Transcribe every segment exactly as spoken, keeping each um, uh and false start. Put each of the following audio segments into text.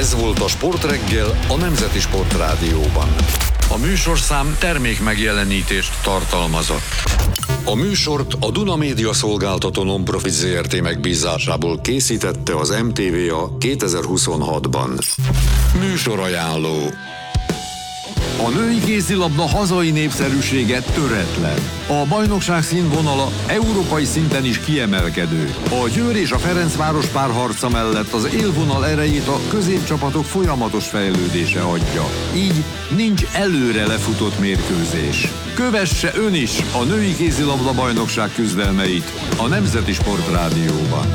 Ez volt a Sportreggel a Nemzeti Sportrádióban. A műsorszám termék megjelenítést tartalmazott. A műsort a Duna Média Szolgáltató Non-Profit zé er té megbízásából készítette az em té vé a kétezer-huszonhatban. Műsorajánló. A női kézilabda hazai népszerűsége töretlen. A bajnokság színvonala európai szinten is kiemelkedő. A Győr és a Ferencváros párharca mellett az élvonal erejét a középcsapatok folyamatos fejlődése adja. Így nincs előre lefutott mérkőzés. Kövesse ön is a női kézilabda bajnokság küzdelmeit a Nemzeti Sportrádióban.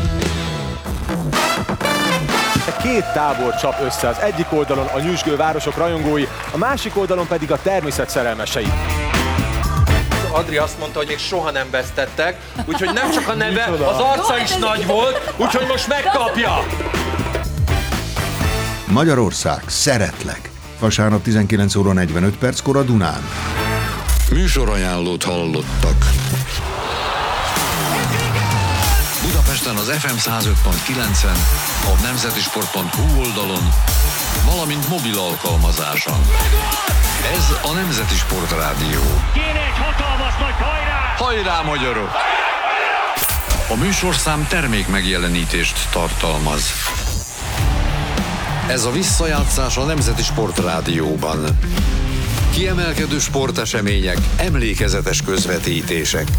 Két tábor csap össze, az egyik oldalon a nyüzsgő városok rajongói, a másik oldalon pedig a természet szerelmesei. Adri azt mondta, hogy még soha nem vesztettek, úgyhogy nem csak a neve, az arca is nagy volt, úgyhogy most megkapja! Magyarország, szeretlek! Vasárnap tizenkilenc óra negyvenöt perckor a Dunán. Műsorajánlót hallottak. Budapesten az ef em száz öt pont kilencen, a nemzetisport pont hú oldalon, valamint mobil alkalmazáson. Ez a Nemzeti Sportrádió. Kéne egy hatalmas nagy hajrá! Hajrá, magyarok! A műsorszám termék megjelenítést tartalmaz. Ez a visszajátszás a Nemzeti Sportrádióban. Kiemelkedő sportesemények, emlékezetes közvetítések.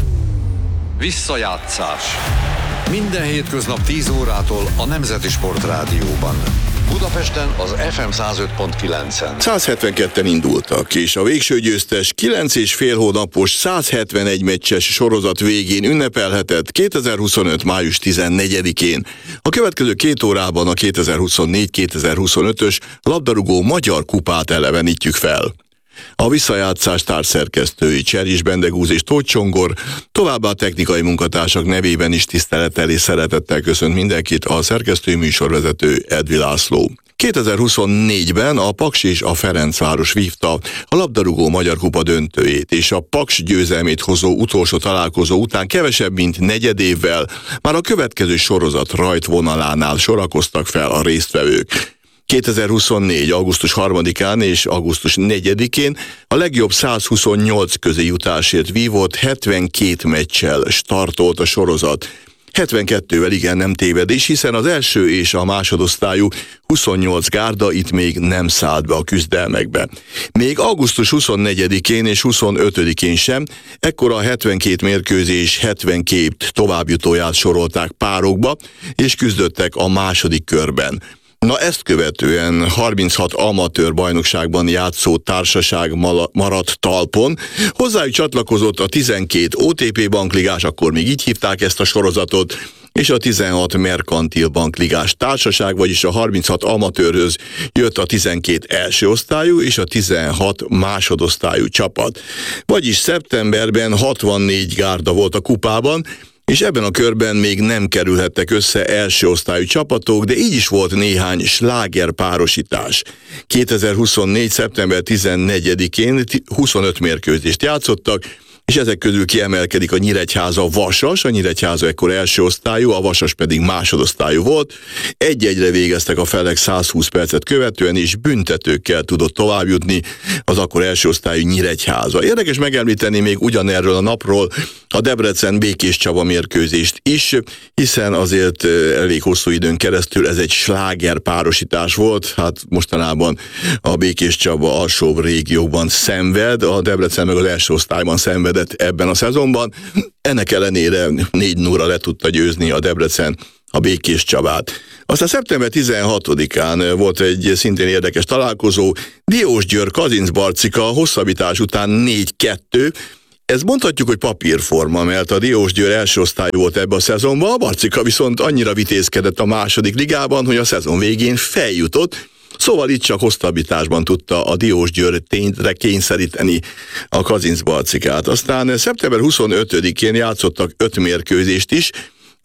Visszajátszás. Minden hétköznap tíz órától a Nemzeti Sportrádióban. Budapesten az ef em száz öt pont kilencen. száz hetvenketten indultak, és a végső győztes kilenc és fél hónapos száz hetvenegy meccses sorozat végén ünnepelhetett kétezer-huszonöt. május tizennegyedikén. A következő két órában a kétezer-huszonnégy kétezer-huszonötös labdarúgó magyar kupát elevenítjük fel. A visszajátszás társszerkesztői Cseris Bendegúz és Tóth Csongor, továbbá a technikai munkatársak nevében is tisztelettel és szeretettel köszönt mindenkit a szerkesztői műsorvezető Edvi László. kétezer-huszonnégyben a Paks és a Ferencváros vívta a labdarúgó magyar kupa döntőjét, és a Paks győzelmét hozó utolsó találkozó után kevesebb mint negyed évvel már a következő sorozat rajtvonalánál sorakoztak fel a résztvevők. kétezer-huszonnégy. augusztus harmadikán és augusztus negyedikén a legjobb százhuszonnyolc közé jutásért vívott hetvenkét meccsel startolt a sorozat. hetvenkettővel igen nem tévedés, hiszen az első és a másodosztályú huszonnyolc gárda itt még nem szállt be a küzdelmekbe. Még augusztus huszonnegyedikén és huszonötödikén sem, ekkor a hetvenkét mérkőzés hetvenkét továbbjutóját sorolták párokba, és küzdöttek a második körben. Na ezt követően harminchat amatőr bajnokságban játszó társaság maradt talpon, hozzájuk csatlakozott a tizenkét o té pé bankligás, akkor még így hívták ezt a sorozatot, és a tizenhat merkantil bankligás társaság, vagyis a harminchat amatőrhöz jött a tizenkét első osztályú és a tizenhat másodosztályú csapat. Vagyis szeptemberben hatvannégy gárda volt a kupában, és ebben a körben még nem kerülhettek össze első osztályú csapatok, de így is volt néhány sláger párosítás. kétezer-huszonnégy. szeptember tizennegyedikén huszonöt mérkőzést játszottak, és ezek közül kiemelkedik a Nyíregyháza Vasas, a Nyíregyháza ekkor első osztályú, a Vasas pedig másodosztályú volt. Egy-egyre végeztek a felek százhúsz percet követően, és büntetőkkel tudott továbbjutni az akkor első osztályú Nyíregyháza. Érdekes megemlíteni még ugyanerről a napról a Debrecen Békés Csaba mérkőzést is, hiszen azért elég hosszú időn keresztül ez egy sláger párosítás volt, hát mostanában a Békés Csaba alsóbb régióban szenved, a Debrecen meg az első osztályban szenved ebben a szezonban. Ennek ellenére négy nullra le tudta győzni a Debrecen a Békés Csabát. Aztán szeptember tizenhatodikán volt egy szintén érdekes találkozó, Diósgyőr Kazincbarcika hosszabbítás után négy kettő. Ez mondhatjuk, hogy papírforma, mert a Diósgyőr első osztályú volt ebbe a szezonban, a Barcika viszont annyira vitézkedett a második ligában, hogy a szezon végén feljutott, szóval itt csak hosszabbításban tudta a Diósgyőr tényre kényszeríteni a Kazincbarcikát. Aztán szeptember huszonötödikén játszottak öt mérkőzést is,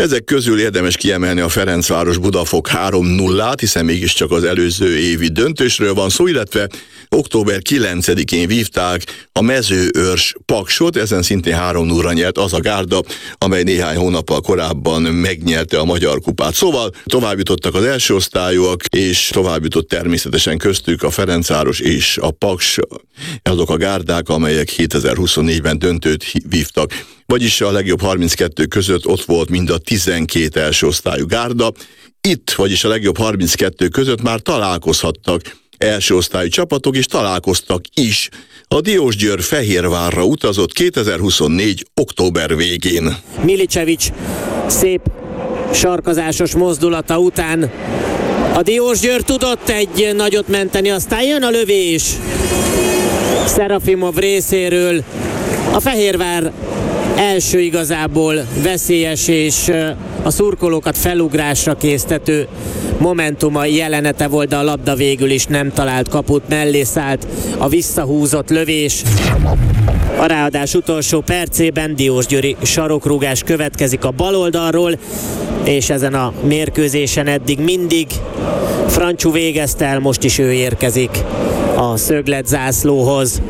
Ezek közül érdemes kiemelni a Ferencváros Budafok három nullát, hiszen mégiscsak az előző évi döntősről van szó, illetve október kilencedikén vívták a Mezőőrs Paksot, ezen szintén három nullra nyert az a gárda, amely néhány hónappal korábban megnyerte a Magyar Kupát. Szóval tovább jutottak az első osztályúak, és tovább jutott természetesen köztük a Ferencváros és a Paks, azok a gárdák, amelyek kétezer-huszonnégyben döntőt vívtak. Vagyis a legjobb harminckettő között ott volt mind a tizenkét első osztályú gárda. Itt, vagyis a legjobb harminckettő között már találkozhattak első osztályú csapatok, és találkoztak is. A Diósgyőr Fehérvárra utazott kétezer-huszonnégy október végén. Milicevic szép sarkazásos mozdulata után a Diósgyőr tudott egy nagyot menteni, aztán jön a lövés Szerafimov részéről. A Fehérvár első igazából veszélyes és a szurkolókat felugrásra késztető momentuma jelenete volt, de a labda végül is nem talált kaput, mellé szállt a visszahúzott lövés. A ráadás utolsó percében diósgyőri sarokrúgás következik a bal oldalról, és ezen a mérkőzésen eddig mindig Francsú végezte el, most is ő érkezik a szögletzászlóhoz.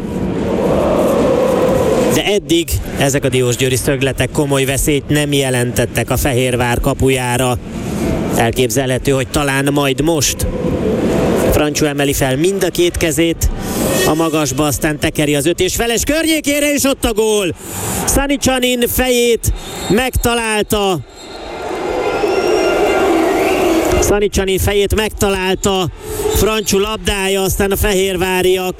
De eddig ezek a diósgyőri szögletek komoly veszélyt nem jelentettek a Fehérvár kapujára. Elképzelhető, hogy talán majd most Francsú emeli fel mind a két kezét a magasba, aztán tekeri az öt és feles környékére, és ott a gól. Sanicsanin fejét megtalálta. Sanicsanin fejét megtalálta Francsú labdája, aztán a fehérváriak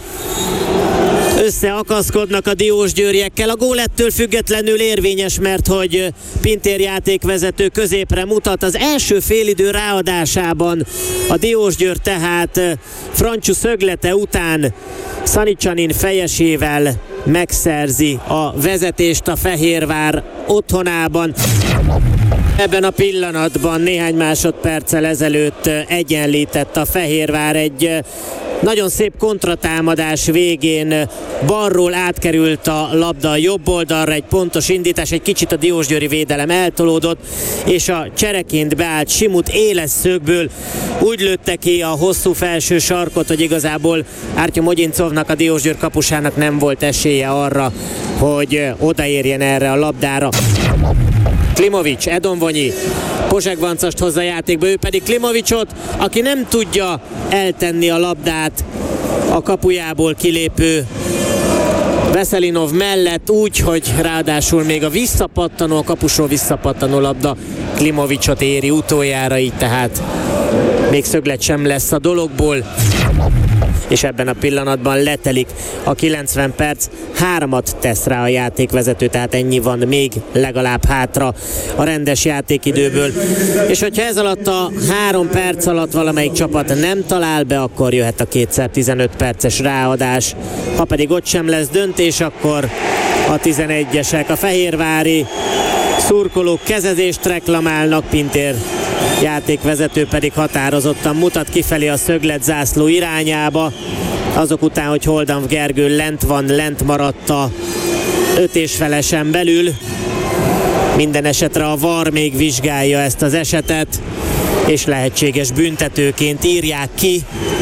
összeakaszkodnak a diósgyőriekkel. A gól ettől függetlenül érvényes, mert hogy Pintér játékvezető középre mutat. Az első félidő ráadásában a Diósgyőr tehát Francsú szöglete után Sanicsanin fejesével megszerzi a vezetést a Fehérvár otthonában. Ebben a pillanatban néhány másodperccel ezelőtt egyenlített a Fehérvár egy nagyon szép kontratámadás végén. Balról átkerült a labda a jobb oldalra, egy pontos indítás, egy kicsit a diósgyőri védelem eltolódott, és a csereként beállt Simut éles szögből úgy lőtte ki a hosszú felső sarkot, hogy igazából Ártyom Ogyincovnak, a Diósgyőr kapusának nem volt esélye arra, hogy odaérjen erre a labdára. Klimovic, Edonvonyi, Pozsegvancast hozza játékba, ő pedig Klimovicot, aki nem tudja eltenni a labdát a kapujából kilépő Veszelinov mellett, úgy, hogy ráadásul még a visszapattanó, a kapusról visszapattanó labda Klimovicot éri utoljára, így tehát még szöglet sem lesz a dologból. És ebben a pillanatban letelik a kilencven perc, háromat tesz rá a játékvezető, tehát ennyi van még legalább hátra a rendes játékidőből. És hogyha ez alatt a három perc alatt valamelyik csapat nem talál be, akkor jöhet a kétszer tizenöt perces ráadás. Ha pedig ott sem lesz döntés, akkor a tizenegyesek, a fehérvári szurkolók kezezést reklamálnak, Pintér játékvezető pedig határozottan mutat kifelé a szögletzászló irányába. Azok után, hogy Holdanf Gergő lent van, lent maradt a öt és felesen belül. Minden esetre a VAR még vizsgálja ezt az esetet, és lehetséges büntetőként írják ki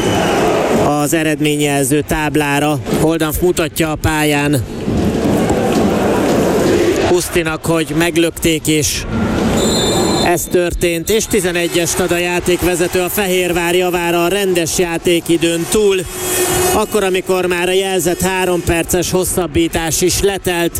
az eredményjelző táblára. Holdanf mutatja a pályán Pusztinak, hogy meglökték, és ez történt, és tizenegyest ad a játékvezető a Fehérvár javára a rendes játékidőn túl, akkor, amikor már a jelzett három perces hosszabbítás is letelt.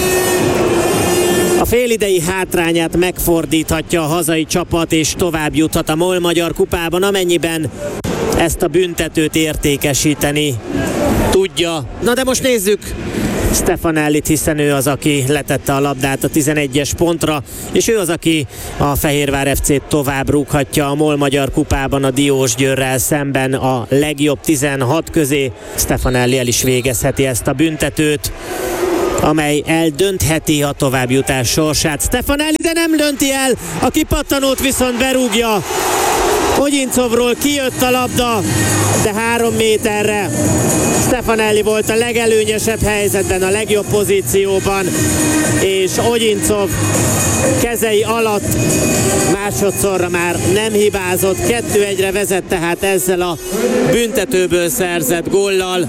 A félidei hátrányát megfordíthatja a hazai csapat, és tovább juthat a MOL Magyar Kupában, amennyiben ezt a büntetőt értékesíteni tudja. Na de most nézzük Stefanellit, hiszen ő az, aki letette a labdát a tizenegyes pontra, és ő az, aki a Fehérvár ef cét tovább rúghatja a MOL Magyar Kupában a Diósgyőrrel szemben a legjobb tizenhat közé. Stefanelli el is végezheti ezt a büntetőt, amely eldöntheti a továbbjutás sorsát. Stefanelli, de nem dönti el, a kipattanót viszont berúgja Ogyincovról kijött a labda, de három méterre Stefanelli volt a legelőnyesebb helyzetben, a legjobb pozícióban, és Ogyincov kezei alatt másodszorra már nem hibázott, kettő egyre vezet tehát ezzel a büntetőből szerzett góllal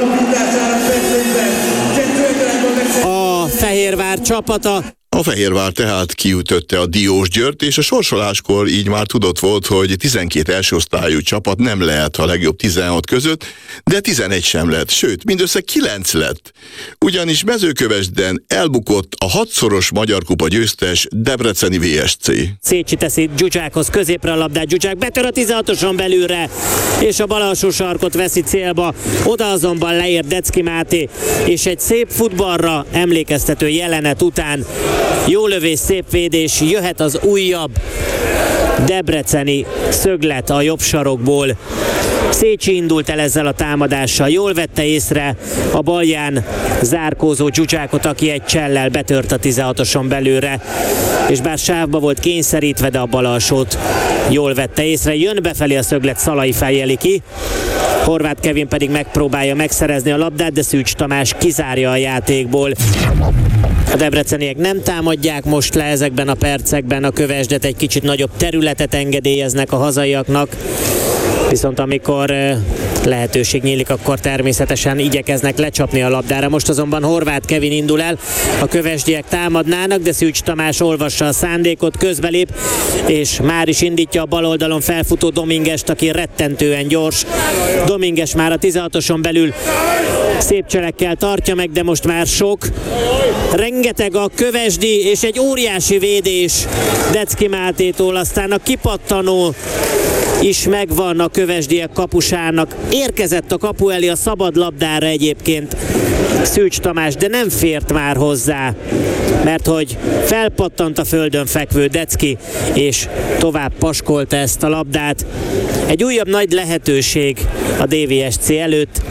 a Fehérvár csapata. A Fehérvár tehát kiütötte a Diósgyőrt, és a sorsoláskor így már tudott volt, hogy tizenkét elsőosztályú csapat nem lehet a legjobb tizenhat között, de tizenegy sem lett, sőt, mindössze kilenc lett. Ugyanis Mezőkövesden elbukott a hatszoros Magyar Kupa győztes Debreceni vé es cé. Szécsi teszi Dzsucsákhoz középre a labdát, Dzsucsák betör a tizenhatoson belülre, és a bal alsó sarkot veszi célba, oda azonban leér Decki Máté, és egy szép futballra emlékeztető jelenet után jó lövés, szép védés, jöhet az újabb debreceni szöglet a jobb sarokból. Szécsi indult el ezzel a támadással, jól vette észre a balján zárkózó Dzsucsákot, aki egy csellel betört a tizenhatoson belőle, és bár sávba volt kényszerítve, de a bal alsót jól vette észre, jön befelé a szöglet, Szalai fejjeli ki, Horváth Kevin pedig megpróbálja megszerezni a labdát, de Szűcs Tamás kizárja a játékból. A debreceniek nem támadják most le ezekben a percekben a Kövesdet, egy kicsit nagyobb területet engedélyeznek a hazaiaknak, viszont amikor lehetőség nyílik, akkor természetesen igyekeznek lecsapni a labdára. Most azonban Horváth Kevin indul el, a kövesdiek támadnának, de Szűcs Tamás olvassa a szándékot, közbelép, és már is indítja a bal oldalon felfutó Domingest, aki rettentően gyors. Dominges már a tizenhatoson belül szép cselekkel tartja meg, de most már sok. Rengeteg a kövesdi, és egy óriási védés Decki Mátétól, aztán a kipattanó is megvan a kövesdiek kapusának. Érkezett a kapu elé a szabad labdára egyébként Szűcs Tamás, de nem fért már hozzá, mert hogy felpattant a földön fekvő Decki, és tovább paskolta ezt a labdát. Egy újabb nagy lehetőség a dé vé es cé előtt.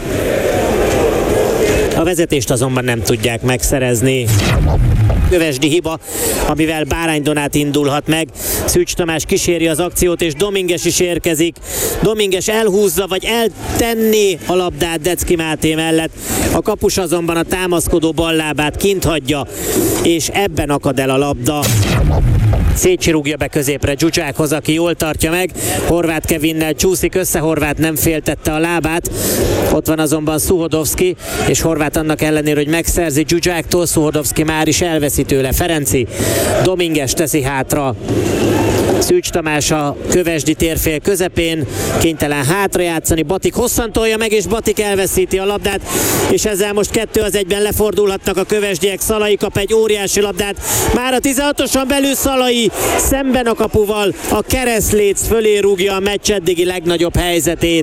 A vezetést azonban nem tudják megszerezni. Kövesdi hiba, amivel Bárány Donát indulhat meg. Szűcs Tamás kíséri az akciót, és Dominges is érkezik. Dominges elhúzza, vagy eltenni a labdát Decki Máté mellett. A kapus azonban a támaszkodó ballábát kint hagyja, és ebben akad el a labda. Szécsi rúgja be középre Dzsucsákhoz, aki jól tartja meg. Horváth Kevinnel csúszik össze, Horváth nem féltette a lábát. Ott van azonban Szuhodovszki, és Horváth annak ellenére, hogy megszerzi Dzsucsáktól, Szuhodovszki már is elveszi tőle. Ferenci, Dominges teszi hátra. Szűcs Tamás a kövesdi térfél közepén, kénytelen hátra játszani, Batik hosszan tolja meg, és Batik elveszíti a labdát, és ezzel most kettő az egyben lefordulhatnak a kövesdiek. Szalai kap egy óriási labdát, már a tizenhatoson belül Szalai szemben a kapuval, a keresztléc fölé rúgja a meccs eddigi legnagyobb helyzetét.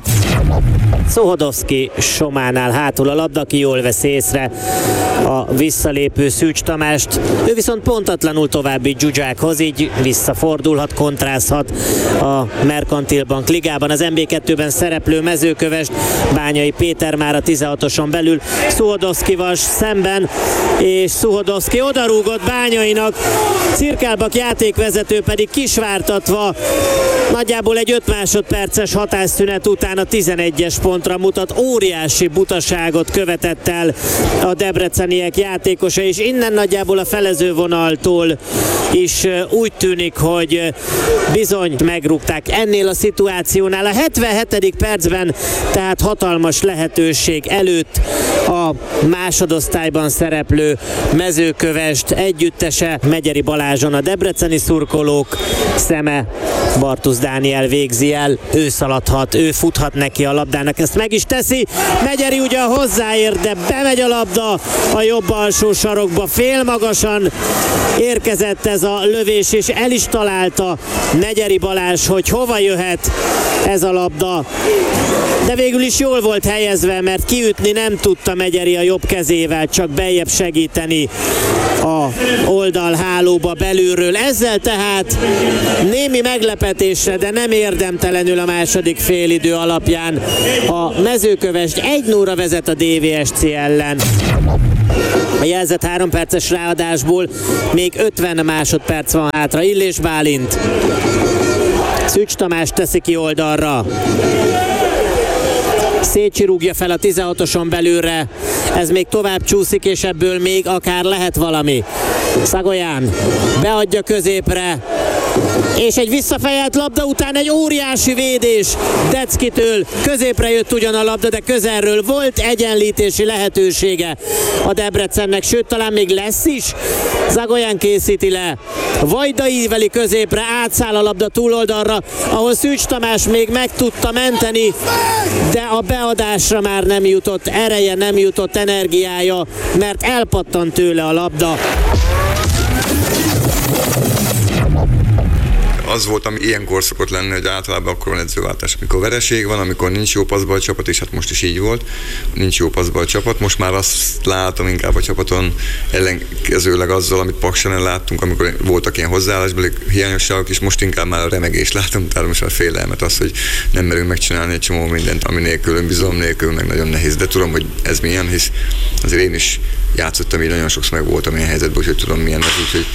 Szuhodovszki Sománál hátul a labda, aki jól vesz észre a visszalépő Szűcs Tamást. Ő viszont pontatlanul további Dzsucsákhoz, így visszafordulhat, kontrázhat a Merkantil Bank ligában. Az em bé kettőben szereplő Mezőkövesd, Bányai Péter már a tizenhatoson belül Szuhodovszkival szemben, és Szuhodovszki odarúgott Bányainak, Cirkálbak játékvezető pedig kisvártatva nagyjából egy öt másodperces hatásszünet után a tizenegyes pontra mutat. Óriási butaságot követett el a debreceniek játékosa, és innen nagyjából a felezővonaltól is úgy tűnik, hogy bizony megrúgták. Ennél a szituációnál a hetvenhetedik percben, tehát hatalmas lehetőség előtt a másodosztályban szereplő Mezőkövesd együttese, Megyeri Balázson a debreceni szurkolók szeme, Bartusz Dániel végzi el, ő szaladhat, ő futhat neki a labdának, ezt meg is teszi, Megyeri ugyan hozzáér, de bemegy a labda a jobb alsó sarokba, félmagasan érkezett ez a lövés, és el is találta Megyeri Balázs, hogy hova jöhet ez a labda, de végül is jól volt helyezve, mert kiütni nem tudta Megyeri a jobb kezével, csak beljebb segíteni a oldalhálóba belülről. Ezzel tehát némi meglepetésre, de nem érdemtelenül a második félidő alapján a Mezőkövesd egy nulla vezet a dé vé es cé ellen. A jelzett három perces ráadásból még ötven másodperc van hátra. Illés Bálint Szűcs Tamás teszi ki oldalra. Szécsi rúgja fel a tizenhatoson belülre. Ez még tovább csúszik, és ebből még akár lehet valami. Szagolyán beadja középre. És egy visszafejelt labda után egy óriási védés Deckitől. Középre jött ugyan a labda, de közelről volt egyenlítési lehetősége a Debrecennek, sőt talán még lesz is. Zagolyán készíti le. Vajda íveli középre, átszáll a labda túloldalra, ahol Szűcs Tamás még meg tudta menteni, de a beadásra már nem jutott ereje, nem jutott energiája, mert elpattant tőle a labda. Az volt, ami ilyenkor szokott lenni, hogy általában akkor van edzőváltás. Amikor vereség van, amikor nincs jó paszba a csapat, és hát most is így volt, nincs jó paszba a csapat. Most már azt látom inkább a csapaton ellenkezőleg azzal, amit Pakson láttunk, amikor voltak ilyen hozzáállásbeli hiányosságok, és most inkább már a remegést látom, tehát most már félelmet az, hogy nem merünk megcsinálni egy csomó mindent, ami nélkül, önbizalom nélkül, meg nagyon nehéz. De tudom, hogy ez milyen, hisz azért én is játszottam, így nagyon sokszor meg voltam ilyen helyzetben, úgyhogy tudom milyen ez, úgyhogy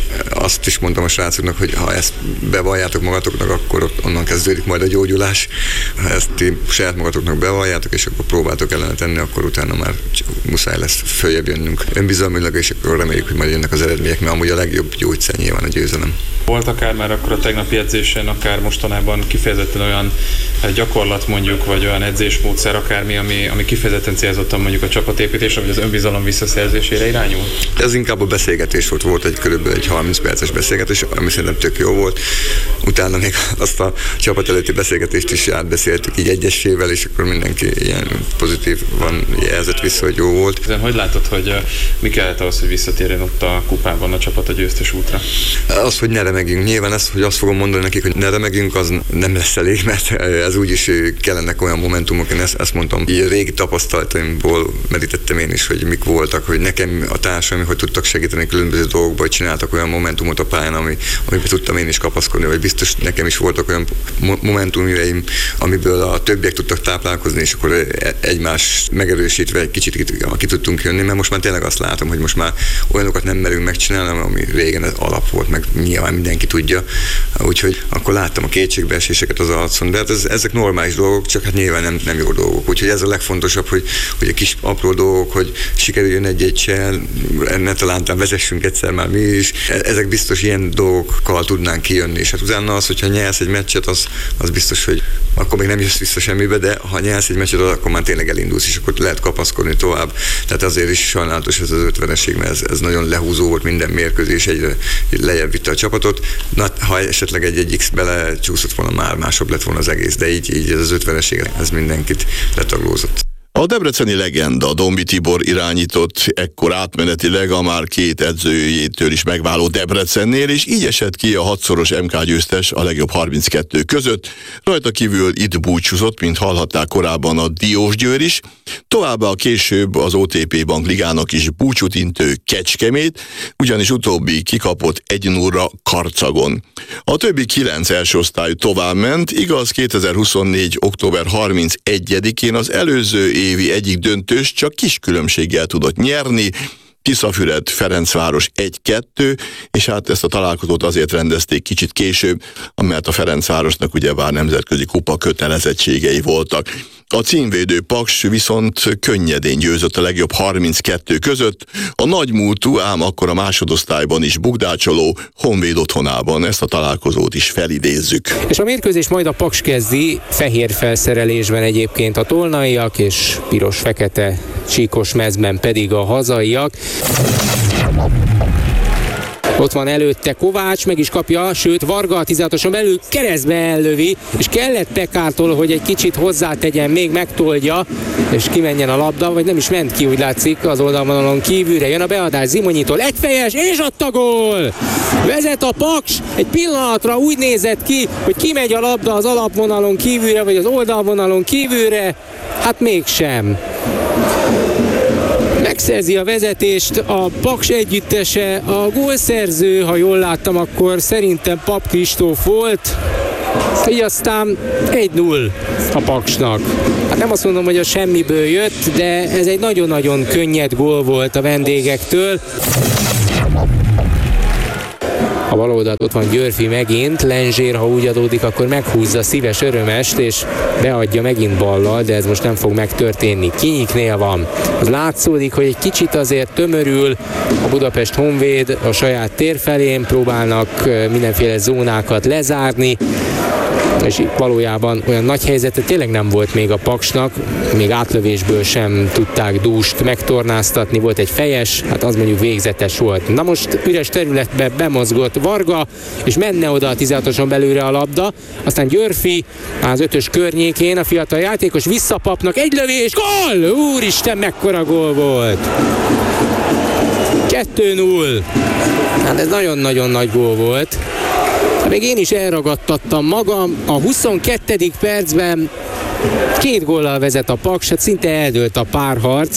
azt is mondtam a srácoknak, hogy ha ezt bevalljátok magatoknak, akkor onnan kezdődik majd a gyógyulás. Ha ezt ti saját magatoknak bevalljátok, és akkor próbáltok ellene tenni, akkor utána már muszáj lesz följebb jönnünk önbizalmilag, és akkor reméljük, hogy majd jönnek az eredmények, mert amúgy a legjobb gyógyszer nyilván a győzelem. Volt akár már akkor a tegnapi edzésen, akár mostanában kifejezetten olyan gyakorlat mondjuk, vagy olyan edzésmódszer akármi, ami, ami kifejezetten célzottan mondjuk a csapatépítésre, vagy az önbizalom visszaszerzésére irányul? Ez inkább a beszélgetés volt, volt egy körülbelül egy harminc perces beszélgetés, ami szerintem tök jó volt. Utána még azt a csapat előtti beszélgetést is átbeszéltük így egyesével, és akkor mindenki ilyen pozitívan jelzett vissza, hogy jó volt. Ezen hogy látod, hogy mi kellett ahhoz, hogy visszatérjen ott a kupában a csapat a győztes útra? Az, hogy ne remegjünk. Nyilván ezt, hogy azt fogom mondani nekik, hogy ne remegjünk, az nem lesz elég, mert ez úgyis kellenek olyan momentumok, én ezt, ezt mondtam. Így régi tapasztalataimból merítettem én is, hogy mik voltak, hogy nekem a társaim, hogy tudtak segíteni különböző dolgokba, hogy csináltak olyan momentumot a pályán, ami, amiben tudtam én is kapaszkodni, vagy biztos nekem is voltak olyan momentumjaim, amiből a többiek tudtak táplálkozni, és akkor egymás megerősítve egy kicsit ki, ki tudtunk jönni, mert most már tényleg azt látom, hogy most már olyanokat nem merünk megcsinálni, ami régen alap volt, meg nyilván mindenki tudja, úgyhogy akkor láttam a kétségbeeséseket az arcon, de hát ez, ezek normális dolgok, csak hát nyilván nem, nem jó dolgok, úgyhogy ez a legfontosabb, hogy, hogy a kis apró dolgok, hogy sikerüljön egy-egy csel, ne talántán vezessünk egyszer már mi is, ezek biztos ilyen dolgokkal tudnánk kijönni, és hát utána az, hogyha nyelsz egy meccset, az, az biztos, hogy akkor még nem jössz vissza semmibe, de ha nyelsz egy meccset, akkor már tényleg elindulsz, és akkor lehet kapaszkodni tovább. Tehát azért is sajnálatos ez az ötveneség, mert ez, ez nagyon lehúzó volt, minden mérkőzés, egyre lejjebb vitte a csapatot. Na, ha esetleg egy-egy X belecsúszott volna, már másabb lett volna az egész, de így, így ez az ötveneség, ez mindenkit letaglózott. A debreceni legenda Dombi Tibor irányított ekkor átmenetileg a már két edzőjétől is megváló Debrecennél, és így esett ki a hatszoros em ká győztes a legjobb harminckettő között. Rajta kívül itt búcsúzott, mint hallhatták korábban, a Diósgyőr is, továbbá a később az o té pé Bank Ligának is búcsút intő Kecskemét, ugyanis utóbbi kikapott egy nullra Karcagon. A többi kilenc első osztályú továbbment, igaz kétezer-huszonnégy. október harmincegyedikén az előző évi egyik döntős csak kis különbséggel tudott nyerni, Tiszafüred Ferencváros egy kettő, és hát ezt a találkozót azért rendezték kicsit később, mert a Ferencvárosnak ugyebár nemzetközi kupa kötelezettségei voltak. A címvédő Paks viszont könnyedén győzött a legjobb harminckettő között, a nagymúltú, ám akkor a másodosztályban is bukdácsoló Honvéd otthonában. Ezt a találkozót is felidézzük. És a mérkőzés majd a Paks kezdi, fehér felszerelésben egyébként a tolnaiak, és piros-fekete csíkos mezben pedig a hazaiak. Ott van előtte Kovács, meg is kapja, sőt Varga a tizenhatoson belül keresztbe ellövi, és kellett Pekártól, hogy egy kicsit hozzátegyen, még megtolja, és kimenjen a labda, vagy nem is ment ki, úgy látszik, az oldalvonalon kívülre jön a beadás Zimonyitól, egyfejes, és ott a gól! Vezet a Paks, egy pillanatra úgy nézett ki, hogy kimegy a labda az alapvonalon kívülre, vagy az oldalvonalon kívülre, hát mégsem. Megszerzi a vezetést a Paks együttese, a gólszerző, ha jól láttam, akkor szerintem Pap Kristóf volt, így aztán egy null a Paksnak. Hát nem azt mondom, hogy a semmiből jött, de ez egy nagyon-nagyon könnyed gól volt a vendégektől. a bal oldalt ott van Györfi megint, Lenzsér, ha úgy adódik, akkor meghúzza Szíves Örömest, és beadja megint ballal, de ez most nem fog megtörténni. Kinyiknél van. Az látszódik, hogy egy kicsit azért tömörül a Budapest Honvéd a saját tér felén, próbálnak mindenféle zónákat lezárni, és valójában olyan nagy helyzete tényleg nem volt még a Paksnak, még átlövésből sem tudták Dúst megtornáztatni, volt egy fejes, hát az mondjuk végzetes volt. Na most üres területbe bemozgott Varga, és menne oda a tizenhatoson belőle a labda, aztán Györfi az ötös környékén, a fiatal játékos visszapapnak, egy lövés, gól! Úristen, mekkora gól volt! kettő null. Hát ez nagyon-nagyon nagy gól volt. Még én is elragadtattam magam, a huszonkettedik percben két góllal vezet a Paks, hát szinte eldőlt a párharc.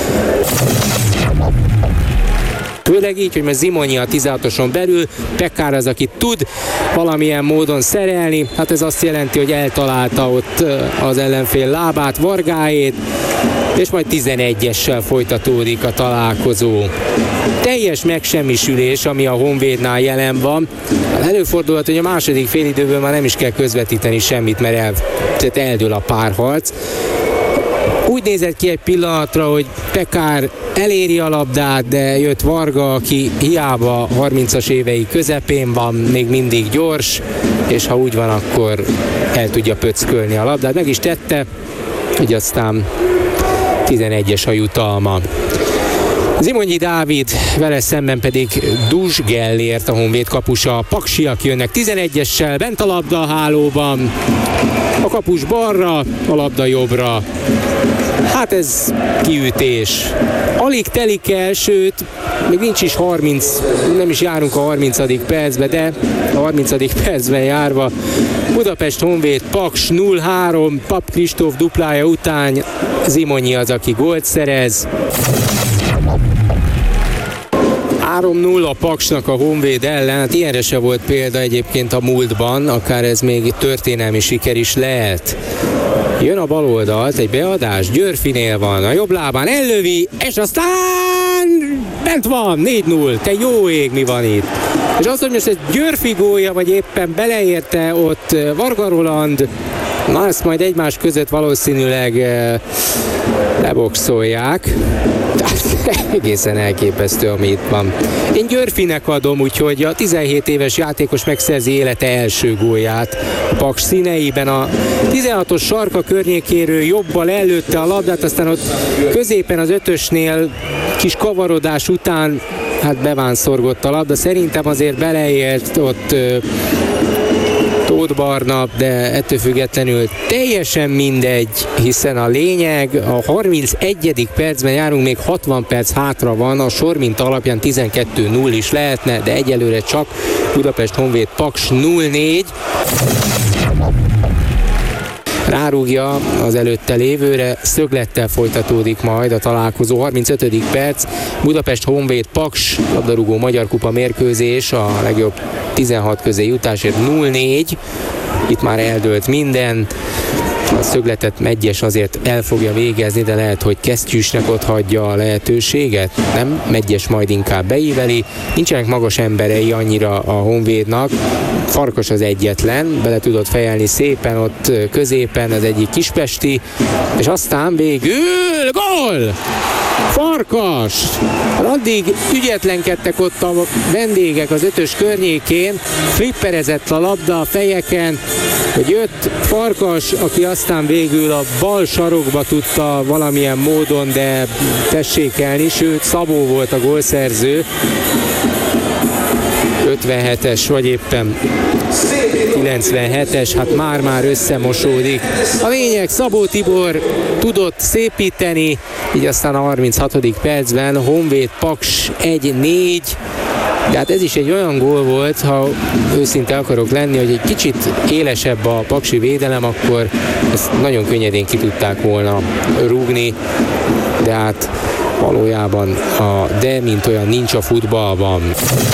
Főleg így, hogy most Zimonyi a tizenhatoson belül, Pekár az, aki tud valamilyen módon szerelni, hát ez azt jelenti, hogy eltalálta ott az ellenfél lábát, Vargáét, és majd tizenegyessel folytatódik a találkozó. Teljes megsemmisülés, ami a Honvédnál jelen van. Előfordulhat, hogy a második félidőből már nem is kell közvetíteni semmit, mert el, tehát eldől a párharc. Úgy nézett ki egy pillanatra, hogy Pekár eléri a labdát, de jött Varga, aki hiába harmincas évei közepén van, még mindig gyors, és ha úgy van, akkor el tudja pöckölni a labdát. Meg is tette, így aztán tizenegyes a jutalma. Zimonyi Dávid, vele szemben pedig Dus Gellért, a Honvéd kapusa. A paksiak jönnek tizenegyessel, bent a labda a hálóban. A kapus balra, a labda jobbra. Hát ez kiütés. Alig telik el, sőt, még nincs is harminc, nem is járunk a harmincadik percbe, de a harmincadik percben járva Budapest Honvéd Paks null három, Pap Kristóf duplája után Zimonyi az, aki gólt szerez. három null a Paksnak a Honvéd ellen, hát ilyenre se volt példa egyébként a múltban, akár ez még történelmi siker is lehet. Jön a bal oldalt, egy beadás, Györfinél van, a jobb lábán ellövi, és aztán bent van, négy null, te jó ég, mi van itt. És azt, hogy most ez Györfi gólja, vagy éppen beleérte ott Varga Roland, na ezt majd egymás között valószínűleg leboxolják. Egészen elképesztő, ami itt van. Én Györfinek adom, úgyhogy a tizenhét éves játékos megszerzi élete első gólját a Paks színeiben. A tizenhatos sarka környékéről jobbal előtte a labdát, aztán ott középen az ötösnél kis kavarodás után hát bevánszorgott a labda. Szerintem azért beleért ott Tóth Barna, de ettől függetlenül teljesen mindegy, hiszen a lényeg, a harmincegyedik percben járunk, még hatvan perc hátra van, a sorminta alapján tizenkettő null is lehetne, de egyelőre csak Budapest Honvéd Paks null négy. Rárúgja az előtte lévőre, szöglettel folytatódik majd a találkozó. harmincötödik perc, Budapest Honvéd Paks, labdarúgó Magyar Kupa mérkőzés, a legjobb tizenhat közé jutásért null négy. Itt már eldőlt minden. A szögletet Medgyes azért el fogja végezni, de lehet, hogy Kesztyűsnek ott hagyja a lehetőséget. Nem, Medgyes majd inkább beíveli. Nincsenek magas emberei annyira a Honvédnak. Farkas az egyetlen, bele tudott fejelni szépen ott középen az egyik kispesti, és aztán végül gól! Farkas! Addig ügyetlenkedtek ott a vendégek az ötös környékén, flipperezett a labda a fejeken, hogy jött Farkas, aki aztán végül a bal sarokba tudta valamilyen módon, de tessékelni, sőt Szabó volt a gólszerző. ötvenhetes, vagy éppen kilencvenhetes, hát már-már összemosódik. A lényeg, Szabó Tibor tudott szépíteni, így aztán a harminchatodik percben Honvéd Paks egy négy, de hát ez is egy olyan gól volt, ha őszinte akarok lenni, hogy egy kicsit élesebb a paksi védelem, akkor ezt nagyon könnyedén ki tudták volna rúgni, de hát valójában a de, mint olyan, nincs a futballban.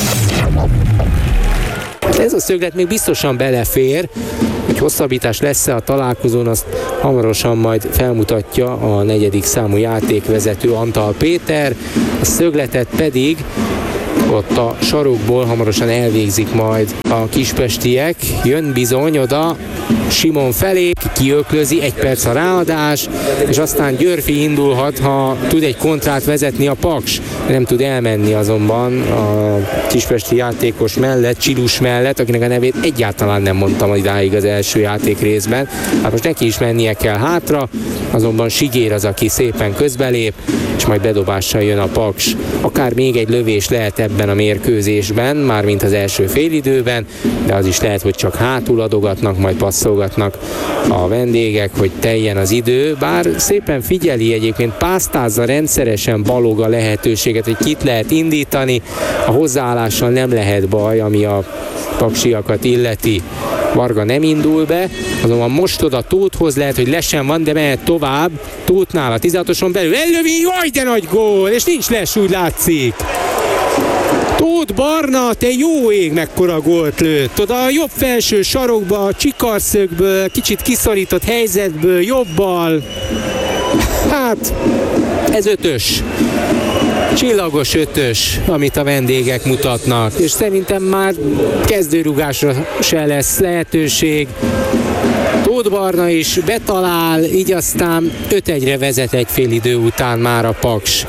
Ez a szöglet még biztosan belefér, hogy hosszabbítás lesz-e a találkozón, azt hamarosan majd felmutatja a negyedik számú játékvezető Antal Péter. A szögletet pedig ott a sarokból hamarosan elvégzik majd a kispestiek. Jön bizony oda Simon felé, kiöklözi, egy perc a ráadás, és aztán Györfi indulhat, ha tud egy kontrát vezetni a Paks. Nem tud elmenni azonban a kispesti játékos mellett, Csilus mellett, akinek a nevét egyáltalán nem mondtam idáig az első játék részben. Hát most neki is mennie kell hátra, azonban Sigér az, aki szépen közbelép, és majd bedobással jön a Paks. Akár még egy lövés lehet ebben a mérkőzésben, mármint az első félidőben, de az is lehet, hogy csak hátul adogatnak, majd passzolgatnak a vendégek, hogy teljen az idő, bár szépen figyeli egyébként, pásztázza rendszeresen Balog a lehetőséget, hogy kit lehet indítani, a hozzáállással nem lehet baj, ami a paksiakat illeti. Varga nem indul be, azonban most oda Tóthhoz, lehet, hogy lesen van, de mehet tovább. Tóthnál a tizenhatoson belül ellövi, jaj, de nagy gól, és nincs les, úgy látszik. Tóth Barna, te jó ég, mekkora gólt lőtt. Oda a jobb felső sarokba, csikarszögből, kicsit kiszorított helyzetből, jobbal. Hát, ez ötös. Csillagos ötös, amit a vendégek mutatnak, és szerintem már kezdőrugásra se lesz lehetőség. Tóth Barna is betalál, így aztán öt egyre vezet egy fél idő után már a Paks.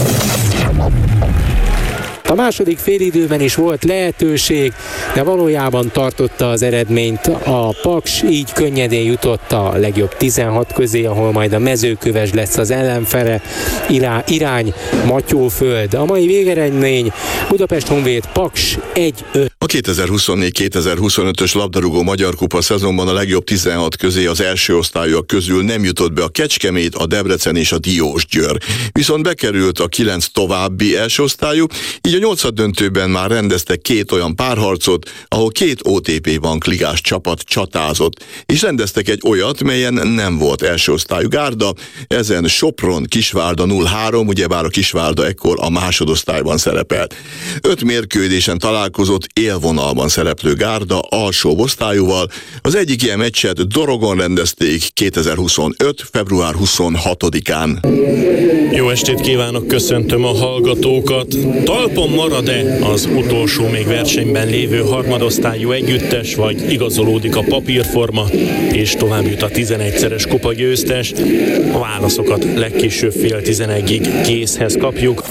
A második félidőben is volt lehetőség, de valójában tartotta az eredményt a Paks, így könnyedén jutott a legjobb tizenhat közé, ahol majd a Mezőköves lesz az ellenfele, irá, irány Matyóföld. A mai végeredmény Budapest Honvéd Paks egy öt. A kétezer-huszonnégy kétezer-huszonötös labdarúgó Magyar Kupa szezonban a legjobb tizenhat közé az első osztályok közül nem jutott be a Kecskemét, a Debrecen és a Diósgyőr. Viszont bekerült a kilenc további első osztályú, így a nyolcaddöntőben már rendeztek két olyan párharcot, ahol két o té pé Bank ligás csapat csatázott, és rendeztek egy olyat, melyen nem volt első osztályú gárda, ezen Sopron Kisvárda nulla három, ugyebár a Kisvárda ekkor a másodosztályban szerepelt. Öt mérkőzésen találkozott élvonalban szereplő gárda alsó osztályúval, az egyik ilyen meccset Dorogon rendezték kétezer-huszonöt. február huszonhatodikán. Jó estét kívánok, köszöntöm a hallgatókat. Talpon marad-e az utolsó még versenyben lévő harmadosztályú együttes, vagy igazolódik a papírforma, és tovább jut a tizenegyszeres kupagyőztes? A válaszokat legkésőbb fél tizenegyig készhez kapjuk.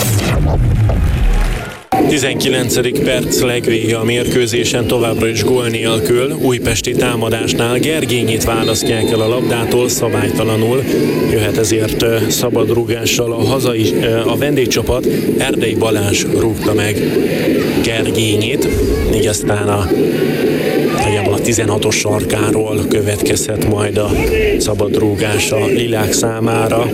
tizenkilencedik perc, legvége a mérkőzésen, továbbra is gól nélkül. Újpesti támadásnál Gergényit választják el a labdától szabálytalanul. Jöhet ezért szabadrúgással a hazai, a vendégcsapat. Erdei Balázs rúgta meg Gergényit, így aztán a a tizenhatos sarkáról következhet majd a szabadrúgás a lilák számára.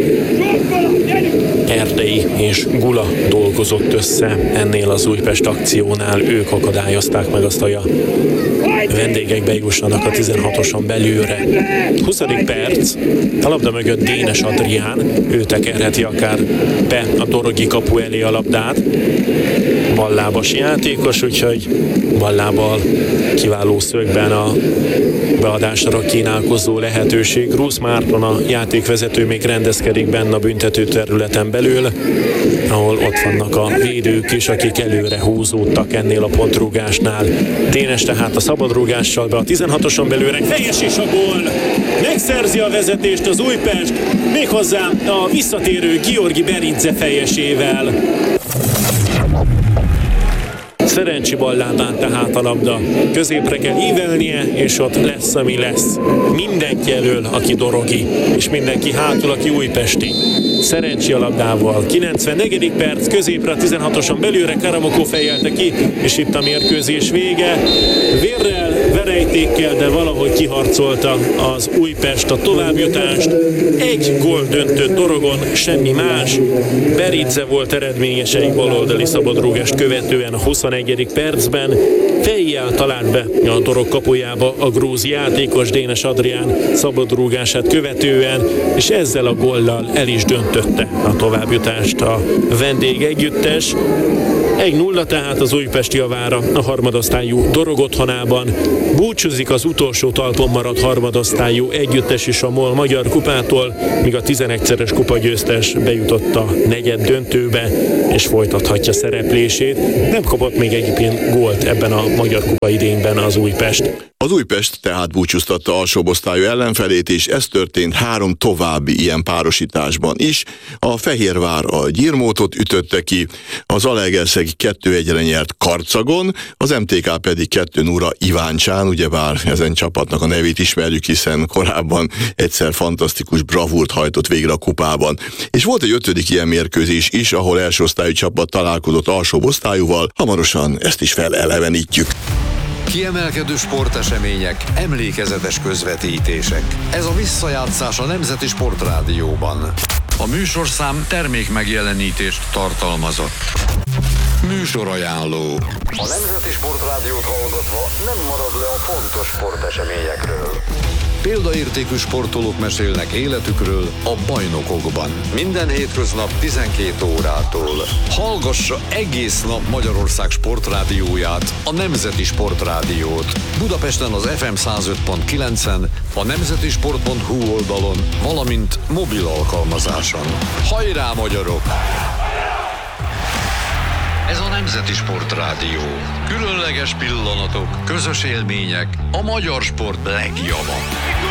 Erdei és Gula dolgozott össze ennél az Újpest akciónál, ők akadályozták meg azt, hogy a vendégek bejussanak a tizenhatoson belülre. huszadik perc, a labda mögött Dénes Adrián, ő tekerheti akár be a dorogi kapu elé a labdát. Ballábas játékos, úgyhogy ballábbal kiváló szögben a beadásra kínálkozó lehetőség. Rusz Márton, a játékvezető, még rendezkedik benne a büntető területen belül, ahol ott vannak a védők is, akik előre húzódtak ennél a pontrúgásnál. Dénes tehát a szabadrúgással be a tizenhatoson belőle, fejes és a gól! Megszerzi a vezetést az Újpest, méghozzá a visszatérő Georgi Beridze fejesével. Szerencsi ballábán tehát a labda. Középre kell ívelnie, és ott lesz, ami lesz. Mindenki elől, aki dorogi, és mindenki hátul, aki újpesti. Szerencsi a labdával. kilencvennegyedik perc, középre a tizenhatoson belülre Karamokó fejelte ki, és itt a mérkőzés vége. Vérrel, verejtékkel, de valahogy kiharcolta az Újpest a továbbjutást. Egy gól döntött dorogon, semmi más. Beridze volt eredményes egy baloldali szabadrúgást követően a huszonegyedik percben. Fejjel talált be a Dorog kapujába a grúz játékos Dénes Adrián szabadrúgását követően, és ezzel a góllal el is döntötte a továbbjutást a vendégegyüttes. egy nulla tehát az Újpest javára a harmadosztályú Dorog otthonában. Búcsúzik az utolsó talpon maradt harmadosztályú együttes is a MOL Magyar Kupától, míg a tizenegyszeres kupagyőztes bejutott a negyed döntőbe, és folytathatja szereplését. Nem kapott még egyébként gólt ebben a Magyar Kupa idényben az Újpest. Az Újpest tehát búcsúztatta alsóbb osztályú ellenfelét, és ez történt három további ilyen párosításban is. A Fehérvár a Gyirmótot ütötte ki, az Zalaegerszeg kettő egyre nyert Karcagon, az em té ká pedig kettő nulla Iváncsán, ugyebár ezen csapatnak a nevét ismerjük, hiszen korábban egyszer fantasztikus bravúrt hajtott végre a kupában. És volt egy ötödik ilyen mérkőzés is, ahol első osztályú csapat találkozott alsóbb osztályúval, hamarosan ezt is felelevenítjük. Kiemelkedő sportesemények, emlékezetes közvetítések. Ez a visszajátszás a Nemzeti Sportrádióban. A műsorszám termékmegjelenítést tartalmazott. Műsorajánló. A Nemzeti Sportrádiót hallgatva nem marad le a fontos sporteseményekről. Példaértékű sportolók mesélnek életükről a bajnokokban. Minden hétköznap tizenkét órától. Hallgassa egész nap Magyarország sportrádióját, a Nemzeti Sportrádiót. Budapesten az ef em száz öt pont kilencen, a nemzetisport pont hu oldalon, valamint mobil alkalmazáson. Hajrá, magyarok! Ez a Nemzeti Sportrádió. Különleges pillanatok, közös élmények, a magyar sport legjava.